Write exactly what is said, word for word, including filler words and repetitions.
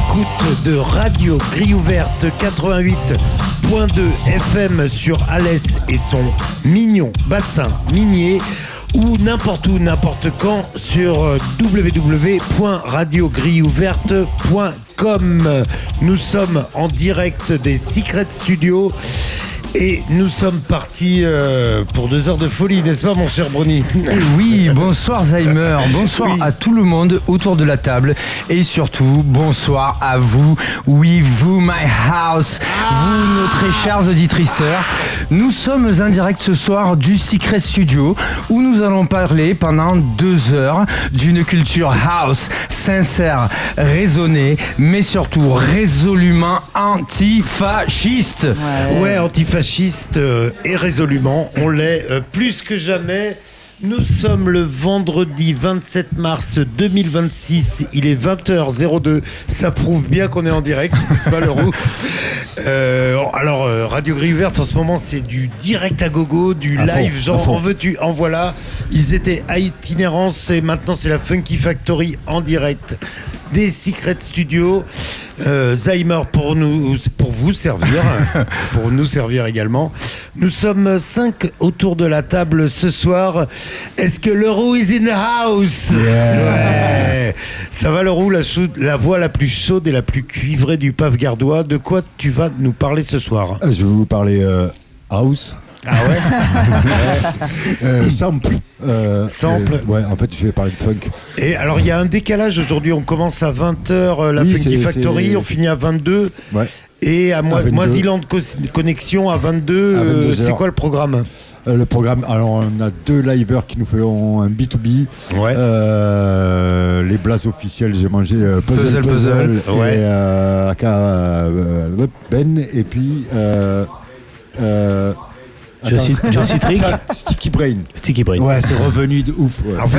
l'écoute de Radio Grille Ouverte quatre-vingt-huit point deux F M sur Alès et son mignon bassin minier, ou n'importe où, n'importe quand sur w w w point radio grille ouverte point com. Nous sommes en direct des Secret Studios et nous sommes partis euh, pour deux heures de folie, n'est-ce pas mon cher Brony? Oui, bonsoir Zaimer, bonsoir oui. à tout le monde autour de la table et surtout bonsoir à vous, oui vous my house, ah vous nos très chers auditriceurs. Nous sommes en direct ce soir du Secret Studio où nous allons parler pendant deux heures d'une culture house sincère, raisonnée, mais surtout résolument antifasciste. Ouais, ouais antifasciste. Euh, et résolument, on l'est euh, plus que jamais. Nous sommes le vendredi vingt-sept mars deux mille vingt-six, il est vingt heures deux, ça prouve bien qu'on est en direct, n'est-ce pas Leroux? euh, Alors, euh, Radio Grille Ouverte en ce moment, c'est du direct à gogo, du à live, fond, genre en veux-tu, en voilà. Ils étaient à itinérance et maintenant c'est la Funky Factory en direct des Secret Studios. Euh, Zaimer pour nous, pour vous servir, pour nous servir également. Nous sommes cinq autour de la table ce soir. Est-ce que Leroux is in the house? Yeah. Ouais. Ça va Leroux, la, sou- la voix la plus chaude et la plus cuivrée du Pave Gardois. De quoi tu vas nous parler ce soir? Je vais vous parler euh, house. Ah ouais, euh, Sample. Euh, sample. Euh, ouais, en fait, je vais parler de funk. Et alors, il y a un décalage aujourd'hui. On commence à vingt heures, euh, la oui, Funky Factory. C'est... On finit à vingt-deux. Ouais. Et à, Mo- à Moisiland Co- Connexion à vingt-deux. À euh, c'est quoi le programme? euh, Le programme, alors on a deux liveurs qui nous font un B deux B. Ouais. Euh, les blazes officiels, j'ai mangé euh, Puzzle Puzzle, puzzle ouais. et euh, Aka euh, Ben. Et puis. Euh, euh, Je cite, je cite Rick. Sticky Brain. Sticky Brain. Ouais, c'est revenu de ouf. Ouais. En fait,